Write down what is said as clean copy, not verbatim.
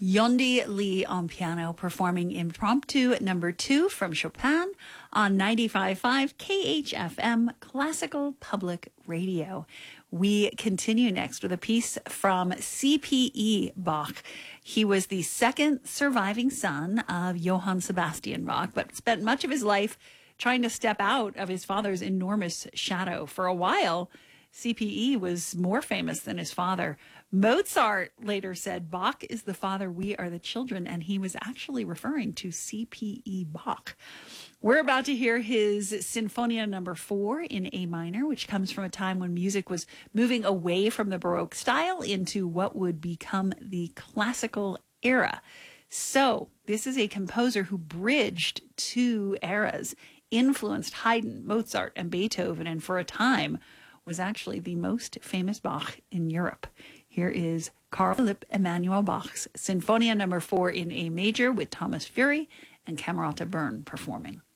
Yondi Lee on piano performing Impromptu number 2 from Chopin on 95.5 KHFM Classical Public Radio. We continue next with a piece from C.P.E. Bach. He was the second surviving son of Johann Sebastian Bach, but spent much of his life trying to step out of his father's enormous shadow. For a while, CPE was more famous than his father. Mozart later said, Bach is the father, we are the children, and he was actually referring to CPE Bach. We're about to hear his Sinfonia number 4 in A minor, which comes from a time when music was moving away from the Baroque style into what would become the classical era. So this is a composer who bridged two eras, influenced Haydn, Mozart, and Beethoven, and for a time was actually the most famous Bach in Europe. Here is Carl Philipp Emanuel Bach's Sinfonia number 4 in A major with Thomas Fury and Camerata Bern performing.